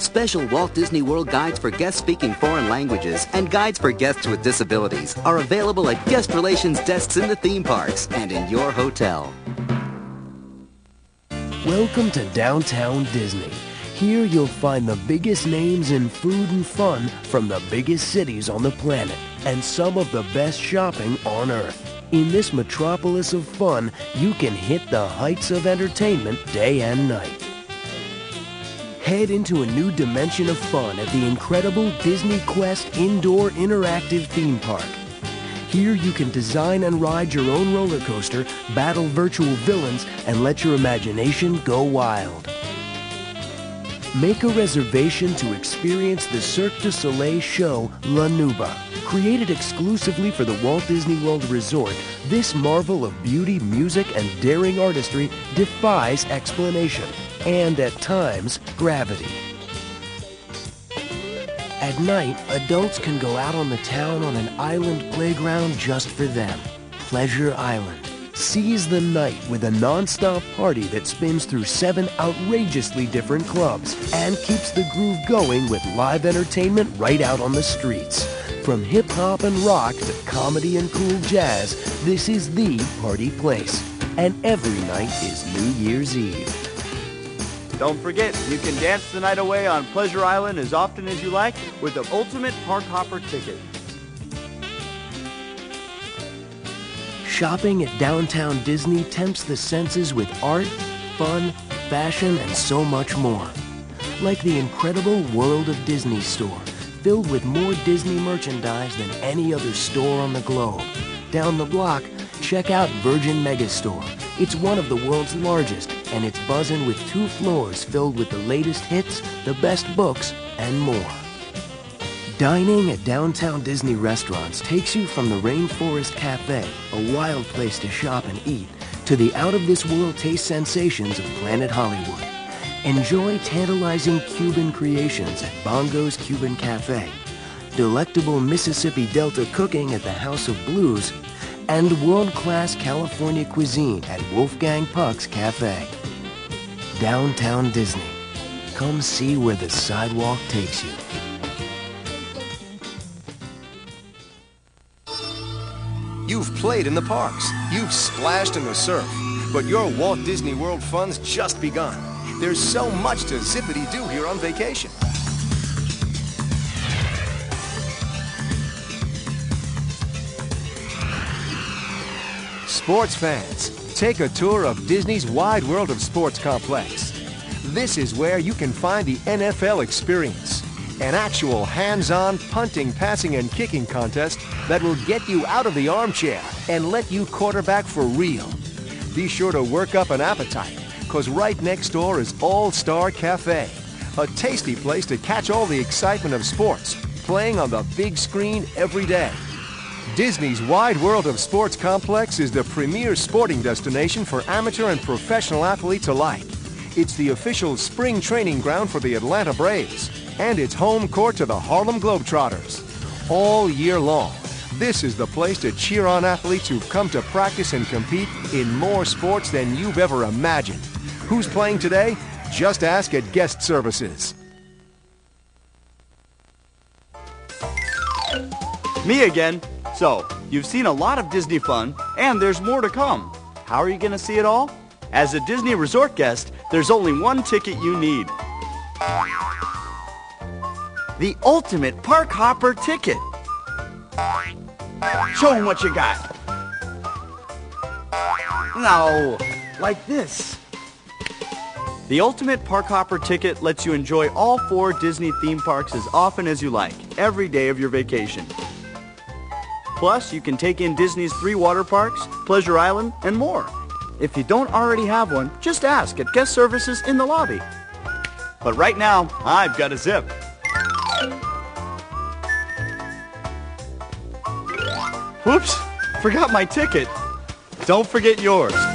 Special Walt Disney World guides for guests speaking foreign languages and guides for guests with disabilities are available at guest relations desks in the theme parks and in your hotel. Welcome to Downtown Disney. Here you'll find the biggest names in food and fun from the biggest cities on the planet and some of the best shopping on Earth. In this metropolis of fun, you can hit the heights of entertainment day and night. Head into a new dimension of fun at the incredible Disney Quest Indoor Interactive Theme Park. Here you can design and ride your own roller coaster, battle virtual villains, and let your imagination go wild. Make a reservation to experience the Cirque du Soleil show La Nuba. Created exclusively for the Walt Disney World Resort, this marvel of beauty, music, and daring artistry defies explanation and, at times, gravity. At night, adults can go out on the town on an island playground just for them. Pleasure Island. Seize the night with a non-stop party that spins through 7 outrageously different clubs and keeps the groove going with live entertainment right out on the streets. From hip-hop and rock to comedy and cool jazz, this is the party place. And every night is New Year's Eve. Don't forget, you can dance the night away on Pleasure Island as often as you like with the Ultimate Park Hopper ticket. Shopping at Downtown Disney tempts the senses with art, fun, fashion, and so much more. Like the incredible World of Disney store, filled with more Disney merchandise than any other store on the globe. Down the block, check out Virgin Megastore. It's one of the world's largest, and it's buzzing with 2 floors filled with the latest hits, the best books, and more. Dining at Downtown Disney restaurants takes you from the Rainforest Cafe, a wild place to shop and eat, to the out-of-this-world taste sensations of Planet Hollywood. Enjoy tantalizing Cuban creations at Bongo's Cuban Cafe, delectable Mississippi Delta cooking at the House of Blues, and world-class California cuisine at Wolfgang Puck's Cafe. Downtown Disney. Come see where the sidewalk takes you. You've played in the parks, you've splashed in the surf, but your Walt Disney World fun's just begun. There's so much to zippity-doo here on vacation. Sports fans, take a tour of Disney's Wide World of Sports complex. This is where you can find the NFL experience. An actual hands-on punting, passing, and kicking contest that will get you out of the armchair and let you quarterback for real. Be sure to work up an appetite, because right next door is All-Star Cafe, a tasty place to catch all the excitement of sports, playing on the big screen every day. Disney's Wide World of Sports complex is the premier sporting destination for amateur and professional athletes alike. It's the official spring training ground for the Atlanta Braves, and it's home court to the Harlem Globetrotters. All year long, this is the place to cheer on athletes who've come to practice and compete in more sports than you've ever imagined. Who's playing today? Just ask at Guest Services. Me again. So, you've seen a lot of Disney fun, and there's more to come. How are you going to see it all? As a Disney Resort guest, there's only one ticket you need. The Ultimate Park Hopper ticket. Show them what you got. No, like this. The Ultimate Park Hopper ticket lets you enjoy all 4 Disney theme parks as often as you like, every day of your vacation. Plus, you can take in Disney's 3 water parks, Pleasure Island, and more. If you don't already have one, just ask at Guest Services in the lobby. But right now, I've got a zip. Whoops, forgot my ticket. Don't forget yours.